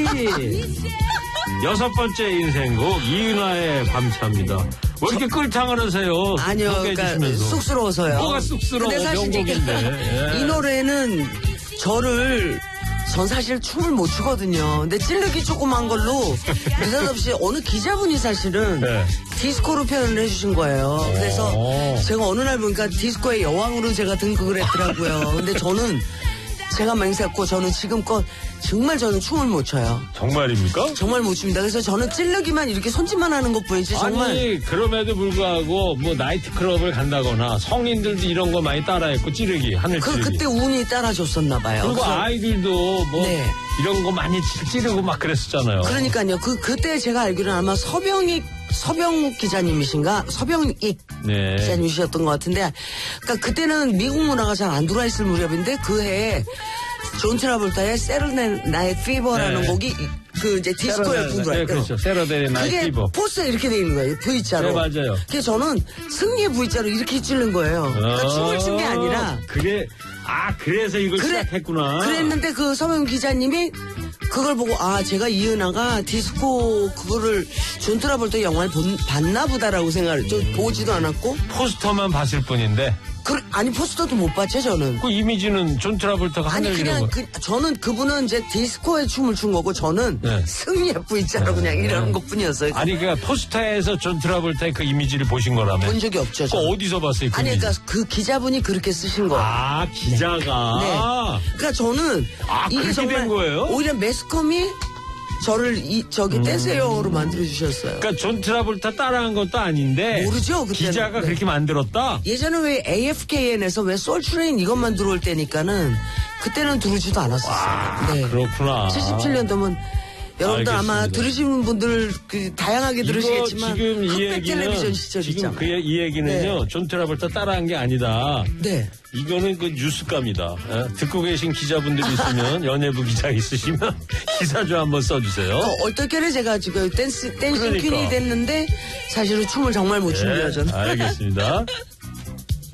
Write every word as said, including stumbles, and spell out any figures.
여섯 번째 인생곡 이은하의 밤차입니다. 왜 이렇게 끌창을 하세요? 아니요, 그러니까 쑥스러워서요. 뭐가 쑥스러워? 근데 사실 명곡인데. 이 노래는 저를 전 사실 춤을 못 추거든요. 근데 찔르기 조그만 걸로 느닷없이 어느 기자분이 사실은 네. 디스코로 표현을 해주신 거예요. 그래서 오. 제가 어느 날 보니까 디스코의 여왕으로 제가 등극을 했더라고요. 근데 저는 제가 맹세했고 저는 지금껏 정말 저는 춤을 못 춰요. 정말입니까? 정말 못 춥니다. 그래서 저는 찔르기만 이렇게 손짓만 하는 것 뿐이지 정말. 아니 그럼에도 불구하고 뭐 나이트클럽을 간다거나 성인들도 이런 거 많이 따라했고 찌르기 하늘 그, 찌르기. 그때 운이 따라줬었나 봐요. 그리고 그래서 아이들도 뭐 네. 이런 거 많이 찌르고 막 그랬었잖아요. 그러니까요. 그 그때 제가 알기로는 아마 서병익 서병욱 기자님이신가 서병익 네. 기자님이셨던 것 같은데, 그러니까 그때는 미국 문화가 잘 안 들어와 있을 무렵인데 그 해에 존 트라볼타의 세러데이 나이트 피버라는 네. 곡이 그 이제 디스코에 부르더라고요. 네, 그렇죠. 세러데이 나이트 그게 피버. 포스에 이렇게 돼 있는 거예요. V자로. 네, 맞아요. 그래서 저는 승리의 V자로 이렇게 찔른 거예요. 그러니까 춤을 춘 게 아니라. 그래, 아, 그래서 이걸 그래, 시작했구나. 그랬는데 그 서명 기자님이 그걸 보고 아 제가 이은하가 디스코 그거를 존 트라볼타 영화를 본, 봤나 보다라고 생각을 좀 보지도 않았고. 포스터만 봤을 뿐인데. 그, 아니 포스터도 못 봤죠 저는. 그 이미지는 존 트라볼타가 아니 하늘 이런 그냥 거. 그, 저는 그분은 이제 디스코에 춤을 춘 거고 저는 네. 승리의 V자로 그냥 이러는 것 뿐이었어요. 아니 그러니까 포스터에서 존 트라볼타의 그 이미지를 보신 거라면. 본 적이 없죠. 그 저는. 어디서 봤어요? 그 아니 이미지? 그러니까 그 기자분이 그렇게 쓰신 거예요. 아 기자가. 네. 그러니까 저는 아, 이게 그렇게 정말 된 거예요? 오히려 매스컴이 저를 이 저기 음. 댄스 영어로 만들어 주셨어요. 그러니까 존 트라볼타 따라한 것도 아닌데. 모르죠, 그때는. 기자가 네. 그렇게 만들었다. 예전에 왜 에이에프케이엔에서 왜 솔트레인 이것만 들어올 때니까는 그때는 들으지도 않았었어요. 아, 네. 그렇구나. 칠십칠 년도면 여러분들 아마 알겠습니다. 들으시는 분들 그 다양하게 이거 들으시겠지만 지금 이 흑백 얘기는 텔레비전 시절 지금 있잖아요. 그 이 얘기는요. 네. 존 트라볼타 따라한 게 아니다. 네. 이거는 그 뉴스감이다. 예? 듣고 계신 기자분들 있으면 연예부 기자 있으시면 기사 좀 한번 써주세요. 어, 어떻게는 제가 지금 댄스 댄싱 그러니까. 퀸이 됐는데 사실은 춤을 정말 못 춥니다 네, 저는. 알겠습니다.